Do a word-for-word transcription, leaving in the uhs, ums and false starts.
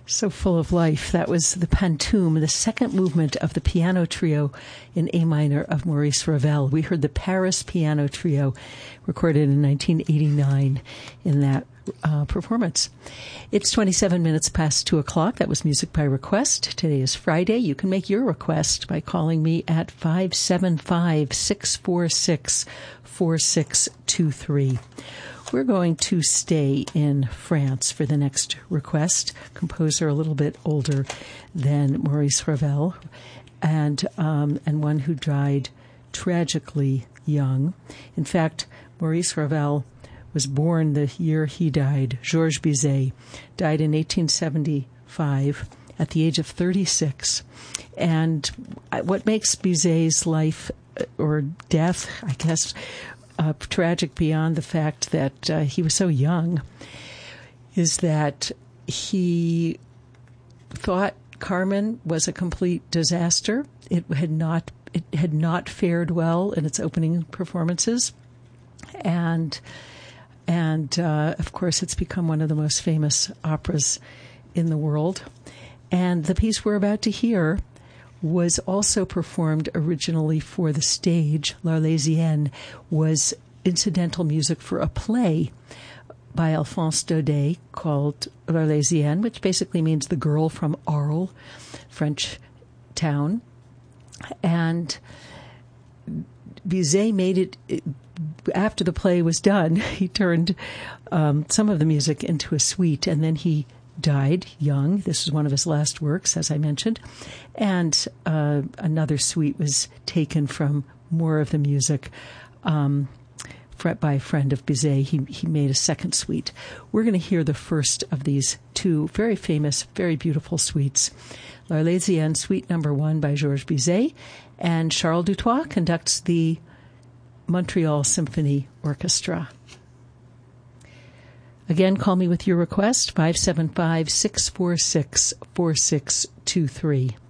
So full of life. That was the Pantoum, the second movement of the piano trio in A minor of Maurice Ravel. We heard the Paris Piano Trio recorded in nineteen eighty-nine in that uh, performance. It's twenty-seven minutes past two o'clock. That was Music by Request. Today is Friday. You can make your request by calling me at five seven five, six four six, four six two three. We're going to stay in France for the next request. Composer a little bit older than Maurice Ravel, and um, and one who died tragically young. In fact, Maurice Ravel was born the year he died. Georges Bizet died in eighteen seventy-five at the age of thirty-six. And what makes Bizet's life or death, I guess, Uh, tragic beyond the fact that uh, he was so young, is that he thought Carmen was a complete disaster. It had not it had not fared well in its opening performances, and and uh, of course it's become one of the most famous operas in the world. And the piece we're about to hear was also performed originally for the stage. L'Arlésienne was incidental music for a play by Alphonse Daudet called L'Arlésienne, which basically means the girl from Arles, French town. And Bizet made it, after the play was done, he turned um, some of the music into a suite, and then he died young. This was one of his last works, as I mentioned. And uh, another suite was taken from more of the music um, by a friend of Bizet. He, he made a second suite. We're going to hear the first of these two very famous, very beautiful suites. L'Arlésienne, Suite Number One by Georges Bizet, and Charles Dutoit conducts the Montreal Symphony Orchestra. Again, call me with your request, five seven five, six four six, four six two three.